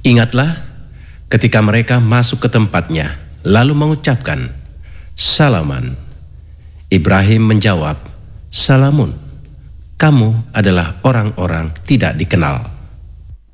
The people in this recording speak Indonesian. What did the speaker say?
Ingatlah ketika mereka masuk ke tempatnya, lalu mengucapkan, "Salaman." Ibrahim menjawab, "Salamun, kamu adalah orang-orang tidak dikenal."